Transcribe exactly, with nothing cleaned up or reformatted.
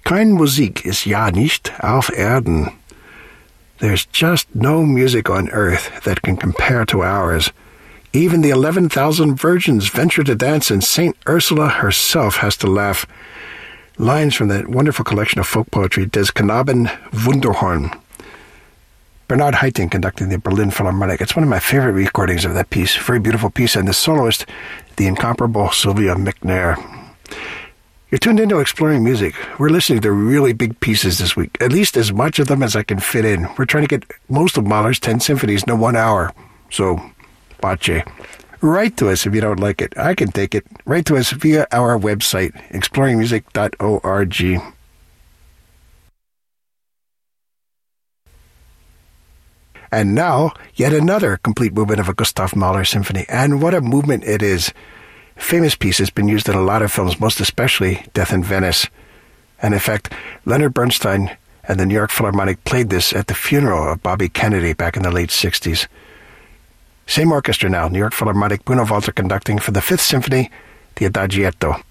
Kein Musik ist ja nicht auf Erden. There's just no music on earth that can compare to ours. Even the eleven thousand virgins venture to dance, and Saint Ursula herself has to laugh. Lines from that wonderful collection of folk poetry, Des Knaben Wunderhorn. Bernard Haitink conducting the Berlin Philharmonic. It's one of my favorite recordings of that piece. Very beautiful piece. And the soloist, the incomparable Sylvia McNair. You're tuned into Exploring Music. We're listening to really big pieces this week, at least as much of them as I can fit in. We're trying to get most of Mahler's ten symphonies in one hour. So, pace. Write to us if you don't like it. I can take it. Write to us via our website, exploring music dot org. And now, yet another complete movement of a Gustav Mahler symphony. And what a movement it is. Famous piece has been used in a lot of films, most especially Death in Venice. And in fact, Leonard Bernstein and the New York Philharmonic played this at the funeral of Bobby Kennedy back in the late sixties. Same orchestra now, New York Philharmonic, Bruno Walter conducting for the Fifth Symphony, the Adagietto.